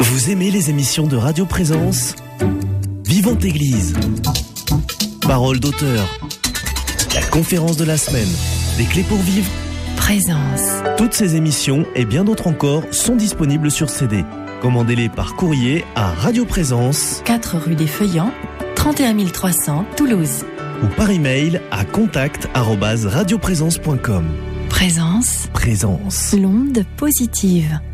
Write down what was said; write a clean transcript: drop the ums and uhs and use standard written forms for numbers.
Vous aimez les émissions de Radio Présence ? Vivante Église, Parole d'auteur, la conférence de la semaine, des clés pour vivre, Présence. Toutes ces émissions et bien d'autres encore sont disponibles sur CD. Commandez-les par courrier à Radio Présence, 4 rue des Feuillants, 31 300 Toulouse. ou par email à contact@radioprésence.com. Présence. Présence. L'onde positive.